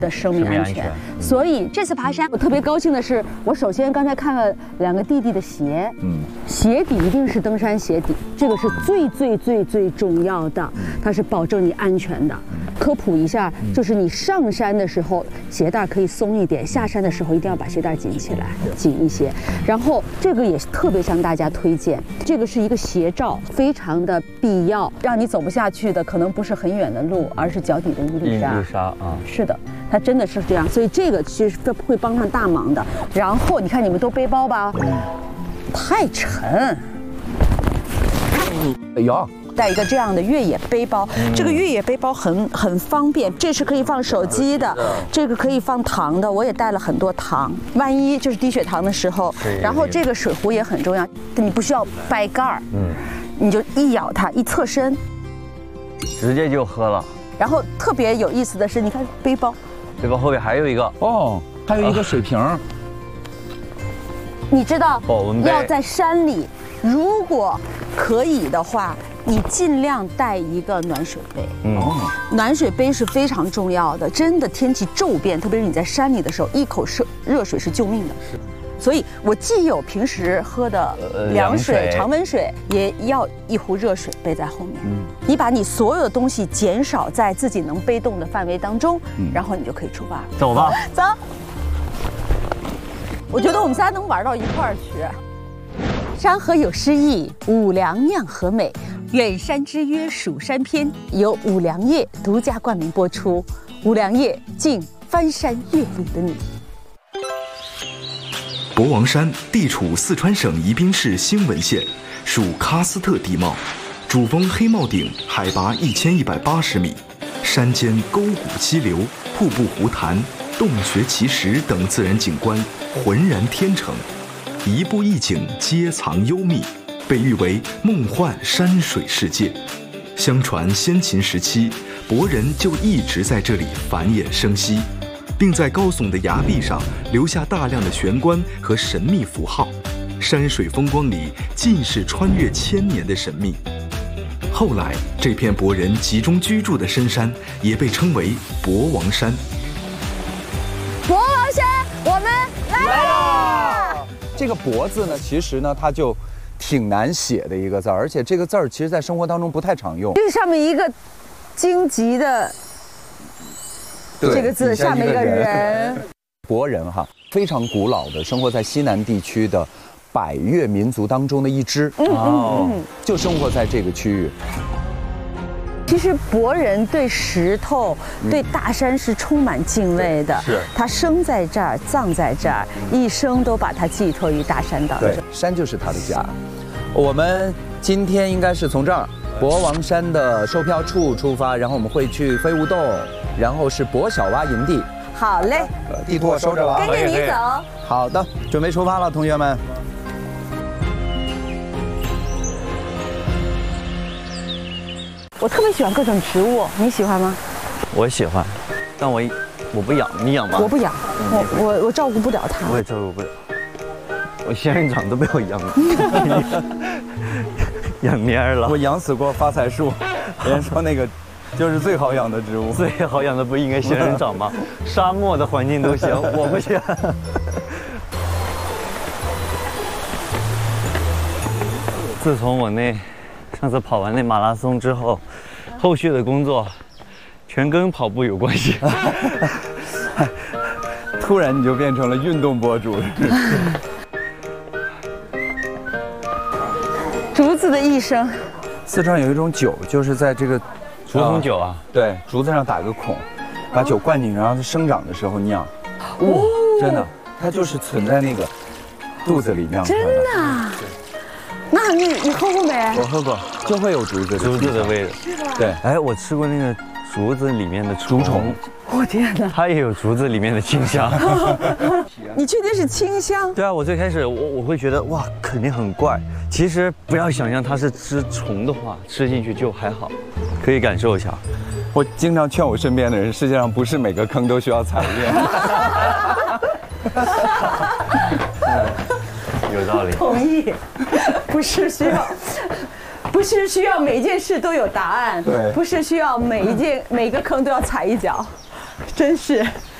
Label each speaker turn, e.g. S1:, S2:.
S1: 的生命安全。所以这次爬山，我特别高兴的是，我首先刚才看了2个弟弟的鞋，鞋底一定是登山鞋底，这个是最重要的，它是保证你安全的。科普一下，就是你上山的时候鞋带可以松一点，下山的时候一定要把鞋带紧起来，紧一些。然后这个也特别向大家推荐，这个是一个鞋罩，非常的必要，让你走不下去的可能不是很远的路，而是脚底的一粒沙。
S2: 一粒沙啊，
S1: 是的。它真的是这样，所以这个其实会帮上大忙的。然后你看你们都背包吧，太沉。
S3: 哎呀，
S1: 带一个这样的越野背包，这个越野背包很方便，这是可以放手机的，这个可以放糖的，我也带了很多糖，万一就是低血糖的时候。然后这个水壶也很重要，你不需要掰盖儿，你就一咬它，一侧身，
S2: 直接就喝了。
S1: 然后特别有意思的是，你看背包
S2: 后面还有一个
S3: 哦，还有一个水瓶。
S1: 你知道
S2: 保温杯
S1: 要在山里，如果可以的话，你尽量带一个暖水杯。暖水杯是非常重要的，真的天气骤变，特别是你在山里的时候，一口热水是救命的。所以我既有平时喝的凉水、常温水，也要一壶热水备在后面。你把你所有的东西减少在自己能背动的范围当中，然后你就可以出发。
S2: 走吧，
S1: 走。我觉得我们仨能玩到一块儿去。山河有诗意，五粮酿河美。远山之约蜀山篇由五粮液独家冠名播出。五粮液敬翻山越岭的你。
S4: 博王山地处四川省宜宾市兴文县，属喀斯特地貌，主峰黑帽顶，海拔1180米，山间沟谷溪流、瀑布湖潭、洞穴奇石等自然景观浑然天成，一步一景皆藏幽秘，被誉为梦幻山水世界。相传先秦时期，博人就一直在这里繁衍生息，并在高耸的崖壁上留下大量的玄关和神秘符号，山水风光里尽是穿越千年的神秘。后来，这片博人集中居住的深山也被称为博王山。
S1: 博王山，我们来了。
S3: 这个“博”字呢，其实呢，它就挺难写的一个字，而且这个字儿其实在生活当中不太常用。
S1: 这上面一个荆棘的。这个字下面一个人，
S3: 博人哈，非常古老的，生活在西南地区的百越民族当中的一支，就生活在这个区域。
S1: 其实博人对石头、对大山是充满敬畏的，
S3: 是
S1: 他生在这儿，葬在这儿，一生都把它寄托于大山当中。
S3: 对，山就是他的家。我们今天应该是从这儿博王山的售票处出发，然后我们会去飞雾洞。然后是博小蛙营地。
S1: 好嘞，
S3: 地图我收着了，
S1: 跟着你走。
S3: 好的，准备出发了，同学们。
S1: 我特别喜欢各种植物，你喜欢吗？
S2: 我喜欢，但我不养，你养吗？
S1: 我不养，我照顾不了它。
S2: 我也照顾不了，我仙人掌都被我养了，养蔫了。
S3: 我养死过发财树，别人说那个。就是最好养的植物，
S2: 最好养的不应该仙人掌吗？沙漠的环境都行，我不行。自从我上次跑完那马拉松之后，后续的工作全跟跑步有关系。
S3: 突然你就变成了运动博主。
S1: 竹子的一生。
S3: 四川有一种酒，就是在这个。
S2: 竹筒酒啊，
S3: 对，竹子上打个孔，把酒灌进去，然后它生长的时候酿。
S1: 哦，
S3: 真的，它就是存在那个肚子里酿出来的。
S1: 真的？那你喝过没？
S3: 我喝过，就会有竹子
S2: 的味道。
S1: 是吧？
S3: 对，
S2: 哎，我吃过那个竹子里面的竹虫。
S1: 我天哪！
S2: 它也有竹子里面的清香。
S1: 你确定是清香？
S2: 对啊，我最开始我会觉得哇，肯定很怪。其实不要想象它是吃虫的话，吃进去就还好，可以感受一下。
S3: 我经常劝我身边的人，世界上不是每个坑都需要踩一遍。
S2: 有道理。
S1: 同意，不是需要每件事都有答案，
S3: 对，
S1: 不是需要每个坑都要踩一脚，真是。